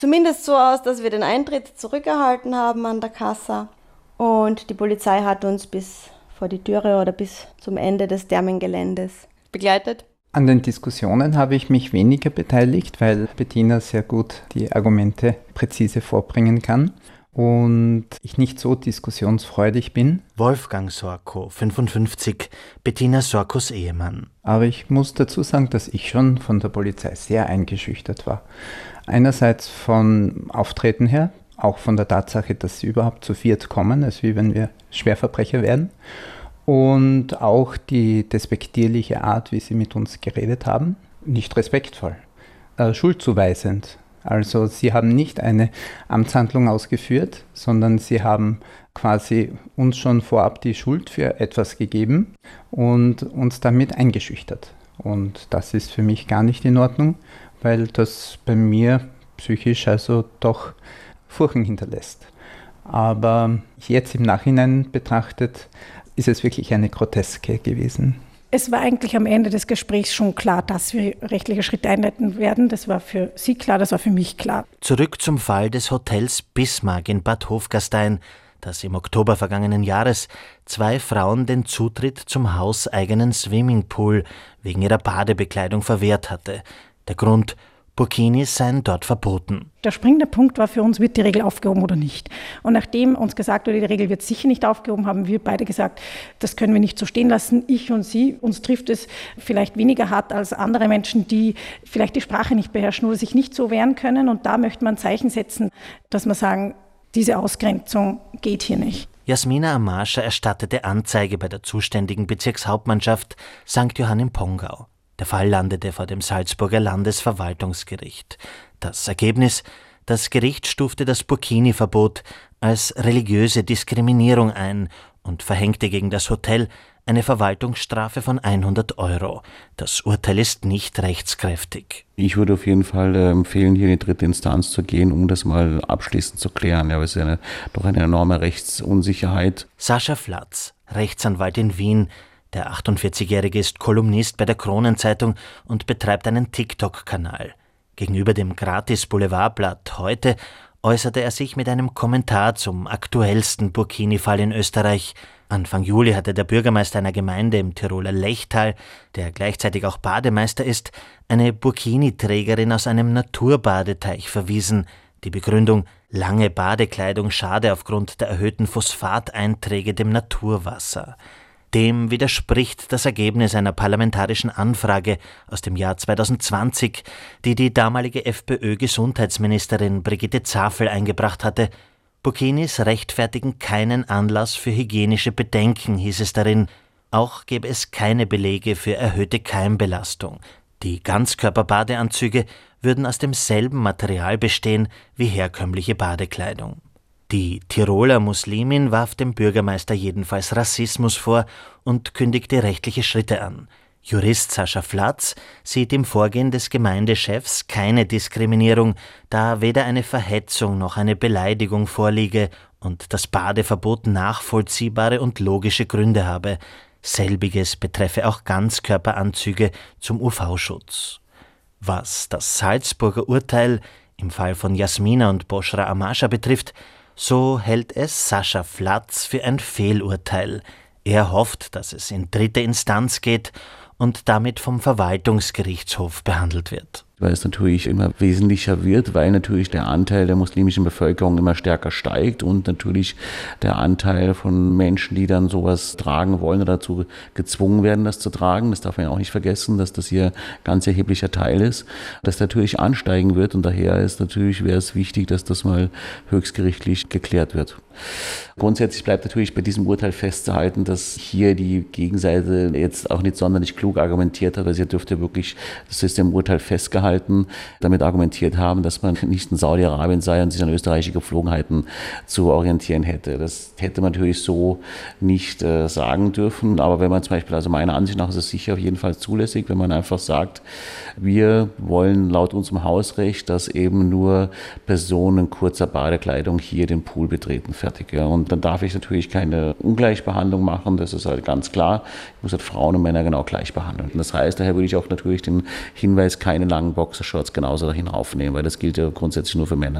zumindest so aus, dass wir den Eintritt zurückerhalten haben an der Kassa. Und die Polizei hat uns bis vor die Türe oder bis zum Ende des Thermengeländes begleitet. An den Diskussionen habe ich mich weniger beteiligt, weil Bettina sehr gut die Argumente präzise vorbringen kann und ich nicht so diskussionsfreudig bin. Wolfgang Sorko, 55, Bettina Sorkos Ehemann. Aber ich muss dazu sagen, dass ich schon von der Polizei sehr eingeschüchtert war. Einerseits vom Auftreten her, auch von der Tatsache, dass sie überhaupt zu viert kommen, als wie wenn wir Schwerverbrecher werden. Und auch die despektierliche Art, wie sie mit uns geredet haben, nicht respektvoll, schuldzuweisend. Also sie haben nicht eine Amtshandlung ausgeführt, sondern sie haben quasi uns schon vorab die Schuld für etwas gegeben und uns damit eingeschüchtert. Und das ist für mich gar nicht in Ordnung, weil das bei mir psychisch also doch Furchen hinterlässt. Aber jetzt im Nachhinein betrachtet, ist es wirklich eine Groteske gewesen. Es war eigentlich am Ende des Gesprächs schon klar, dass wir rechtliche Schritte einleiten werden. Das war für Sie klar, das war für mich klar. Zurück zum Fall des Hotels Bismarck in Bad Hofgastein, das im Oktober vergangenen Jahres 2 Frauen den Zutritt zum hauseigenen Swimmingpool wegen ihrer Badebekleidung verwehrt hatte. Der Grund: Burkinis seien dort verboten. Der springende Punkt war für uns, wird die Regel aufgehoben oder nicht. Und nachdem uns gesagt wurde, die Regel wird sicher nicht aufgehoben, haben wir beide gesagt, das können wir nicht so stehen lassen. Ich und Sie, uns trifft es vielleicht weniger hart als andere Menschen, die vielleicht die Sprache nicht beherrschen oder sich nicht so wehren können. Und da möchte man ein Zeichen setzen, dass wir sagen, diese Ausgrenzung geht hier nicht. Jasmina Amascha erstattete Anzeige bei der zuständigen Bezirkshauptmannschaft St. Johann im Pongau. Der Fall landete vor dem Salzburger Landesverwaltungsgericht. Das Ergebnis: Das Gericht stufte das Burkini-Verbot als religiöse Diskriminierung ein und verhängte gegen das Hotel eine Verwaltungsstrafe von 100 €. Das Urteil ist nicht rechtskräftig. Ich würde auf jeden Fall empfehlen, hier in die 3. Instanz zu gehen, um das mal abschließend zu klären. Ja, es ist ja doch eine enorme Rechtsunsicherheit. Sascha Flatz, Rechtsanwalt in Wien. Der 48-Jährige ist Kolumnist bei der Kronenzeitung und betreibt einen TikTok-Kanal. Gegenüber dem Gratis-Boulevardblatt Heute äußerte er sich mit einem Kommentar zum aktuellsten Burkini-Fall in Österreich. Anfang Juli hatte der Bürgermeister einer Gemeinde im Tiroler Lechtal, der gleichzeitig auch Bademeister ist, eine Burkini-Trägerin aus einem Naturbadeteich verwiesen. Die Begründung: lange Badekleidung schade aufgrund der erhöhten Phosphateinträge dem Naturwasser. Dem widerspricht das Ergebnis einer parlamentarischen Anfrage aus dem Jahr 2020, die die damalige FPÖ-Gesundheitsministerin Brigitte Zafel eingebracht hatte. Burkinis rechtfertigen keinen Anlass für hygienische Bedenken, hieß es darin. Auch gäbe es keine Belege für erhöhte Keimbelastung. Die Ganzkörperbadeanzüge würden aus demselben Material bestehen wie herkömmliche Badekleidung. Die Tiroler Muslimin warf dem Bürgermeister jedenfalls Rassismus vor und kündigte rechtliche Schritte an. Jurist Sascha Flatz sieht im Vorgehen des Gemeindechefs keine Diskriminierung, da weder eine Verhetzung noch eine Beleidigung vorliege und das Badeverbot nachvollziehbare und logische Gründe habe. Selbiges betreffe auch Ganzkörperanzüge zum UV-Schutz. Was das Salzburger Urteil im Fall von Jasmina und Boshra Amascha betrifft, so hält es Sascha Flatz für ein Fehlurteil. Er hofft, dass es in 3. Instanz geht und damit vom Verwaltungsgerichtshof behandelt wird. Weil es natürlich immer wesentlicher wird, weil natürlich der Anteil der muslimischen Bevölkerung immer stärker steigt und natürlich der Anteil von Menschen, die dann sowas tragen wollen oder dazu gezwungen werden, das zu tragen. Das darf man ja auch nicht vergessen, dass das hier ein ganz erheblicher Teil ist, dass natürlich ansteigen wird und daher wäre es wichtig, dass das mal höchstgerichtlich geklärt wird. Grundsätzlich bleibt natürlich bei diesem Urteil festzuhalten, dass hier die Gegenseite jetzt auch nicht sonderlich klug argumentiert hat, weil sie dürfte wirklich, das ist im Urteil festgehalten, damit argumentiert haben, dass man nicht in Saudi-Arabien sei und sich an österreichische Geflogenheiten zu orientieren hätte. Das hätte man natürlich so nicht sagen dürfen, aber wenn man zum Beispiel, also meiner Ansicht nach ist es sicher auf jeden Fall zulässig, wenn man einfach sagt, wir wollen laut unserem Hausrecht, dass eben nur Personen in kurzer Badekleidung hier den Pool betreten, fertig. Ja. Und dann darf ich natürlich keine Ungleichbehandlung machen, das ist halt ganz klar. Ich muss halt Frauen und Männer genau gleich behandeln. Und das heißt, daher würde ich auch natürlich den Hinweis, keine langen Boxershorts genauso hinaufnehmen, weil das gilt ja grundsätzlich nur für Männer.